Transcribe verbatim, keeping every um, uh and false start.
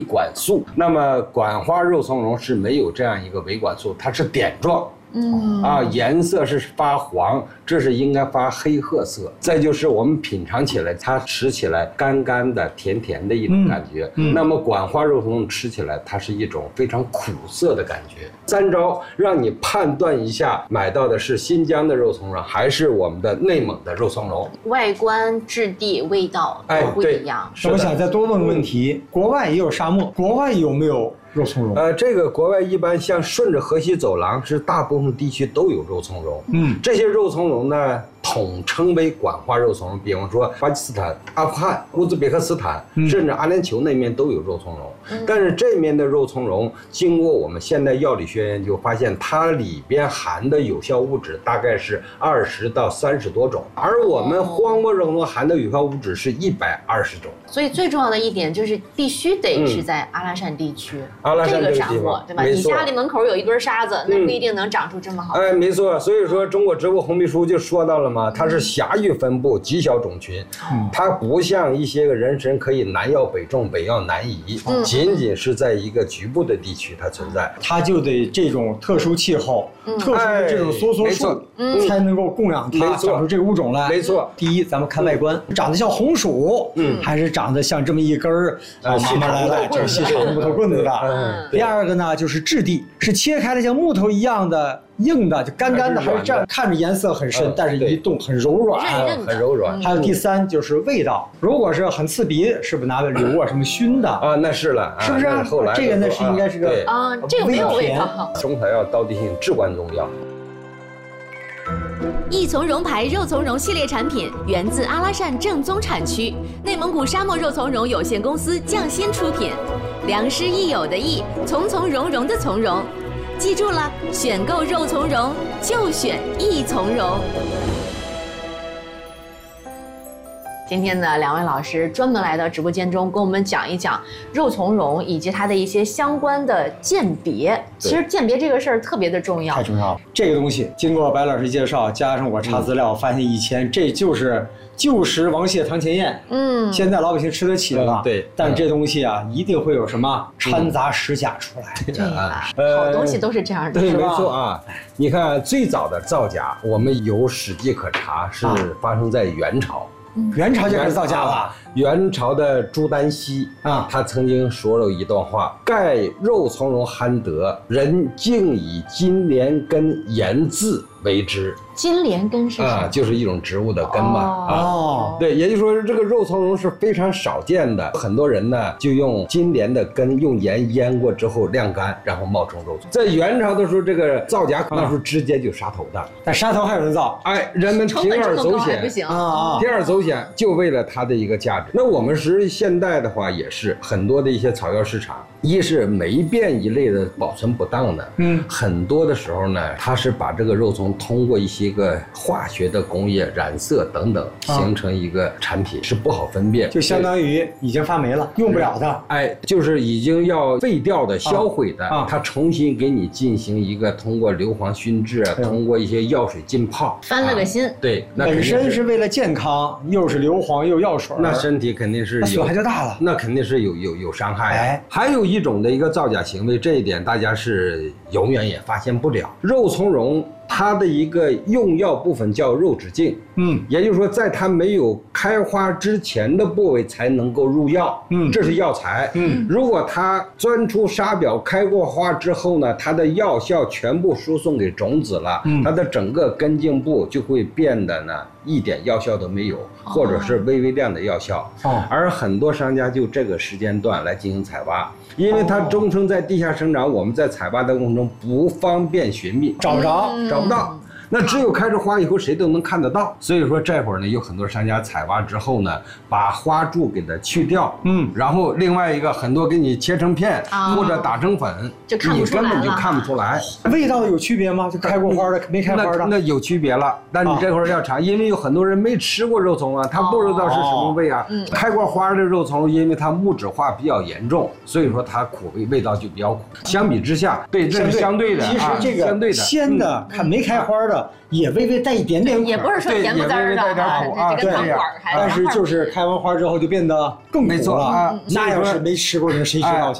管束。那么管花肉苁蓉是没有这样一个维管束，它是点状。嗯啊，颜色是发黄，这是应该发黑褐色。再就是我们品尝起来，它吃起来干干的、甜甜的一种感觉。嗯嗯、那么管花肉苁蓉吃起来，它是一种非常苦涩的感觉。三招让你判断一下，买到的是新疆的肉苁蓉还是我们的内蒙的肉苁蓉。 外观、质地、味道都不一样。 哎、我想再多问个问题：国外也有沙漠，国外有没有肉苁蓉？ 呃，这个国外一般像顺着河西走廊，是大部分地区都有肉苁蓉。嗯，这些肉苁蓉呢，统称为管花肉苁蓉。比方说巴基斯坦、阿富汗、乌兹别克斯坦，嗯、甚至阿联酋那面都有肉苁蓉。嗯、但是这面的肉苁蓉，经过我们现代药理学研究发现，它里边含的有效物质大概是二十到三十多种，而我们荒漠肉苁蓉含的有效物质是一百二十种。 所以最重要的一点就是必须得是在阿拉善地区。嗯阿拉善这个沙漠，对吧？你家里门口有一根沙子，那不一定能长出这么好。 哎，没错。所以说，中国植物红皮书就说到了嘛，它是狭域分布，极小种群，嗯、它不像一些个人参可以南药北种，北药南移，嗯、仅仅是在一个局部的地区它存在。 它就得这种特殊气候、嗯、特殊的这种梭梭树，嗯、才能够供养它长出这个物种来。 没错。 第一，咱们看外观，长得像红薯，嗯，还是长得像这么一根儿啊，慢慢来来，这细长的木头棍子的。嗯、第二个呢，就是质地，是切开了像木头一样的硬的，就干干的，还是这样看着颜色很深，嗯、但是一动很柔软， 很柔软。 还有第三就是味道，如果是很刺鼻，是不是拿柳啊什么熏的啊？那是了， 是不是？ 后来这个那是应该是个啊，这个没有味道。 中草药道地性至关重要。 益从蓉牌肉苁蓉系列产品源自阿拉善正宗产区，内蒙古沙漠肉苁蓉有限公司匠心出品，良师益友的益，从从容容的从容。记住了，选购肉苁蓉就选益从容。 今天呢，两位老师专门来到直播间中，跟我们讲一讲肉苁蓉以及它的一些相关的鉴别。其实鉴别这个事儿特别的重要， 太重要了。这个东西经过白老师介绍，加上我查资料，嗯、发现以前这就是旧时王谢堂前燕，嗯，现在老百姓吃得起了， 嗯、对。 但这东西啊，一定会有什么掺杂实假出来。 对啊，好东西都是这样的， 对， 是吧？ 没错啊。你看最早的造假，我们有史记可查，是发生在元朝。 元朝就开始造假了。 元朝的朱丹溪啊，他曾经说了一段话：盖肉苁蓉罕得，人竟以金莲根研制为之。 金莲根是什么？ 啊，就是一种植物的根嘛。 哦， 啊，对，也就是说这个肉苁蓉是非常少见的。很多人呢就用金莲的根用盐腌过之后晾干，然后冒充肉苁。在元朝的时候，这个造假那时候直接就杀头的。 但杀头还有人造？ 哎，人们铤而走险， 不行啊，铤而走险就为了它的一个价值。那我们是现代的话，也是很多的一些草药市场，一是霉变一类的保存不当的，嗯，很多的时候呢，它是把这个肉苁通过一些个化学的工业染色等等，形成一个产品，是不好分辨， 就相当于已经发霉了，用不了的， 哎，就是已经要废掉的、销毁的，啊，它重新给你进行一个通过硫磺熏制，通过一些药水浸泡， 翻了个新， 对，那本身是为了健康，又是硫磺又药水， 那身体肯定是有损害就大了， 那肯定是有有有伤害。哎，还有一种的一个造假行为，这一点大家是永远也发现不了。肉苁蓉它的一个用药部分叫肉脂茎，嗯，也就是说，在它没有开花之前的部位才能够入药，嗯，这是药材，嗯，如果它钻出沙表、开过花之后呢，它的药效全部输送给种子了，嗯，它的整个根茎部就会变得呢一点药效都没有，或者是微微量的药效，哦，而很多商家就这个时间段来进行采挖，因为它终生在地下生长，我们在采挖的过程中不方便寻觅， 找不着， 找不到。那只有开着花以后，谁都能看得到。所以说这会儿呢，有很多商家采挖之后呢，把花柱给它去掉，嗯，然后另外一个很多给你切成片，哦，或者打成粉， 就看不出来了， 你根本就看不出来。 味道有区别吗？就开过花的没开花的？ 那, 那有区别了。但你这会儿要尝，因为有很多人没吃过肉苁啊，他不知道是什么味啊。嗯，开过花的肉苁，因为它木质化比较严重，所以说它苦味味道就比较苦。相比之下，对，这是相对的。 其实这个鲜的看没开花的。 的也微微带一点点苦， 也不是说甜不滋儿的，这个糖管还。 但是就是开完花之后就变得更苦了。那要是没吃过人谁知道去？